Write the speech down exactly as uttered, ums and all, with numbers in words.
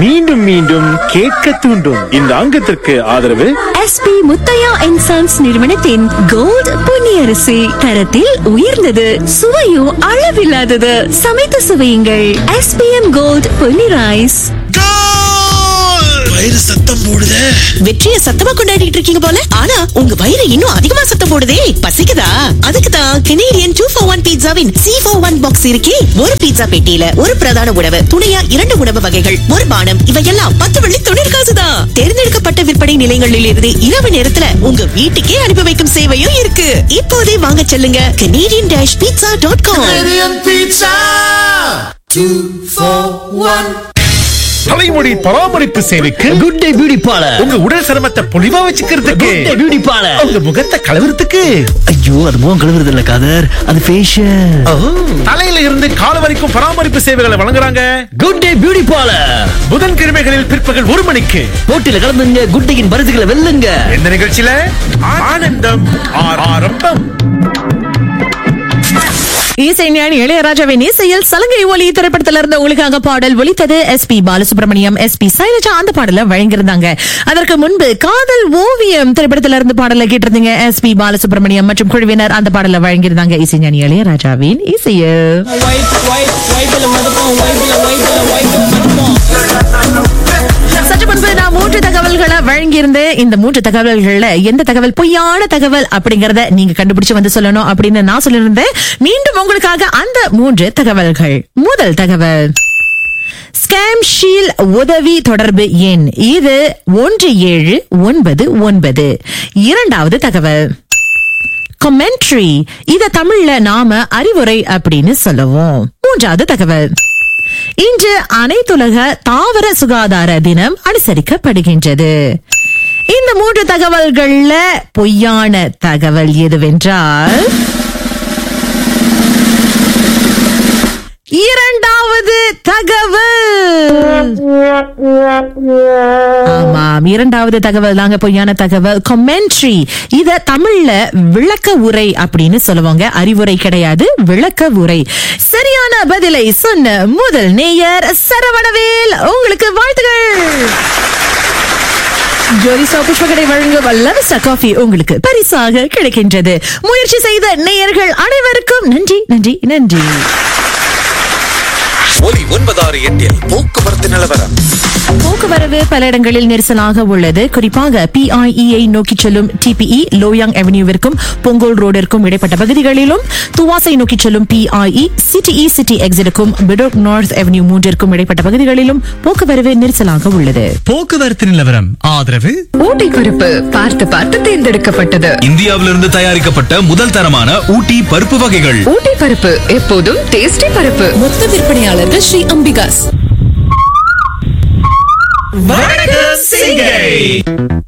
மீண்டும் மீண்டும் கேட்க தூண்டும். இந்த அங்கத்திற்கு ஆதரவு எஸ்பி முத்தையா அண்ட் சன்ஸ் நிறுவனத்தின் கோல்ட் பொன்னியரிசி. தரத்தில் உயர்ந்தது, சுவையும் அளவில்லாதது. சமைத்து சுவையுங்கள். SPM gold Ponni rice. வயிறு சத்தம் போடுதே. வெற்றியை சத்தமா கொண்டாடிட்டு இருக்கீங்க போல. ஆனா உங்க வயிறு இன்னும் அதிகமா சத்தம் போடுதே. பசிக்குதா? அதுக்குதான் Canadian two for one பீட்சாவின் C for one box இருக்கே. ஒரு பீட்சா பெட்டியில ஒரு பிரதான உணவு, துணையா இரண்டு உணவு வகைகள், ஒரு பானம், இவையெல்லாம் பத்து வெள்ளி தொண்ணூறு காசுதான். தேர்ந்தெடுக்கப்பட்ட விற்பனை நிலையங்களில் இருந்து இரவு நேரத்துல உங்க வீட்டுக்கே அனுப்பி வைக்கும் சேவையும் இருக்கு. இப்போதே வாங்க செல்லுங்க Canadian dash pizza dot com. Canadian Pizza two for one. தலைமுடி பராமரிப்பு சேவைக்கு குட் டே பியூட்டி பார்லர். உங்க உடல் சிரமத்தை பொலிவா வச்சுக்கிறதுக்கு குட் டே பியூட்டி பார்லர். உங்க முகத்தை கலவரத்துக்கு. ஐயோ, அது முகம் கழுவுறது இல்ல காதர், அது ஃபேஷியல். தலையில இருந்து கால் வரைக்கும் பராமரிப்பு சேவைகளை வழங்குறாங்க குட் டே பியூட்டி பார்லர். புதன்கிழமைகளில் பிற்பகல் ஒரு மணிக்கு போட்டியில கலந்துங்க, குட் டேயின் பரிசுகளை வெல்லுங்க. இந்த நிகழ்ச்சியில ஆனந்தம் ஆரம்பம். இசைஞானி இளையராஜாவின் இசையில் சலங்கை ஒலி திரைப்படத்துல இருந்து உங்களுக்காக பாடல் ஒலித்தது. S B Balasubramaniam, S B Shailaja அந்த பாடல வழங்கியிருந்தாங்க. அதற்கு முன்பு காதல் ஓவியம் திரைப்படத்துல இருந்து பாடல கேட்டிருந்தீங்க. எஸ் பி பாலசுப்ரமணியம் மற்றும் குழுவினர் அந்த பாடல வழங்கியிருந்தாங்க இசைஞானி இளையராஜாவின் இசையில். சற்று முன்பு நான் மூன்று தகவல்களை வழங்கியிருந்தேன். இந்த மூன்று தகவல்கள்ல எந்த தகவல் பொய்யான தகவல் அப்படிங்கறத நீங்க கண்டுபிடிச்சு வந்து சொல்லணும் அப்படின்னு நான் சொல்லியிருந்தேன். மீண்டும் உங்களுக்காக அந்த மூன்று தகவல்கள். முதல் தகவல், ஸ்கேம் ஷீல் உதவி தொடர்பு எண் இது ஒன்று ஏழு ஒன்பது ஒன்பது. இரண்டாவது தகவல், கமெண்ட்ரி இத தமிழ்ல நாம அறிவுரை அப்படின்னு சொல்லுவோம். மூன்றாவது தகவல், இன்று அனைத்துலக தாவர சுகாதார தினம் அனுசரிக்கப்படுகின்றது. இந்த மூன்று தகவல்கள்ல பொய்யான தகவல் எதுவென்றால் இரண்டாவது தகவல். ஆமாம், இரண்டாவது தகவல் தாங்க பொய்யான தகவல். கமெண்ட்ரி இத தமிழ்ல விளக்க உரை அப்படின்னு சொல்லுவாங்க, அறிவுரை கிடையாது, விளக்க உரை. சரியான பதிலை சொன்ன முதல் நேயர் சரவணவேல், உங்களுக்கு வாழ்த்துகள். ஜோரிசா புஷ்பகடை வழங்கும் லவிஸ்டா காஃபி உங்களுக்கு பரிசாக கிடைக்கின்றது. முயற்சி செய்த நேயர்கள் அனைவருக்கும் நன்றி நன்றி நன்றி. ஒலி ஒன்பதாறு எட்டில் போக்குவரத்து நிலவரம். போக்குவரவு பல இடங்களில் நெரிசலாக உள்ளது. குறிப்பாக பிஐஇஐ நோக்கி செல்லும் டிபிஇ லோயாங் அவென்யூவிற்கும் பொங்கோல் ரோடிற்கும் இடைப்பட்ட பகுதிகளிலும், துவாசை நோக்கி செல்லும் PIE சிடிஇ city எக்ஸிட்டுக்கும் Bedok north avenue மூன்றிற்கும் இடைப்பட்ட பகுதிகளிலும் போக்குவரவு நெரிசலாக உள்ளது. போக்குவரத்து நிலவரம் ஆதரவு ஊட்டி பருப்பு பார்த்து பார்த்து தேர்ந்தெடுக்கப்பட்டது. இந்தியாவிலிருந்து தயாரிக்கப்பட்ட முதல் தரமான ஊட்டி பருப்பு வகைகள். ஊட்டி பருப்பு எப்போதும் டேஸ்டி பருப்பு. மொத்த விற்பனையாளர்கள் ஸ்ரீ அம்பிகாஸ். வணக்கம் சிங்கை.